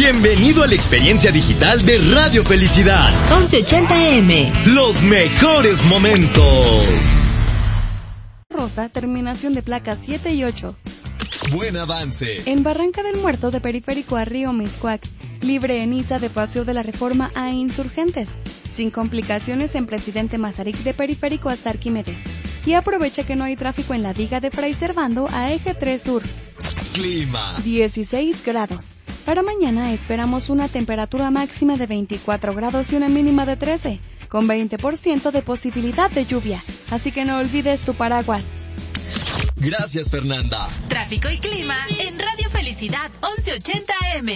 Bienvenido a la experiencia digital de Radio Felicidad. 1180 AM. Los mejores momentos. Rosa, terminación de placas 7 y 8. Buen avance. En Barranca del Muerto, de Periférico a Río Miscuac. Libre en Isa, de Paseo de la Reforma a Insurgentes. Sin complicaciones en Presidente Mazarik, de Periférico hasta Arquímedes. Y aprovecha que no hay tráfico en la diga de Fray Servando a Eje 3 Sur. Clima. 16 grados. Para mañana esperamos una temperatura máxima de 24 grados y una mínima de 13, con 20% de posibilidad de lluvia. Así que no olvides tu paraguas. Gracias, Fernanda. Tráfico y clima en Radio Felicidad 1180 AM.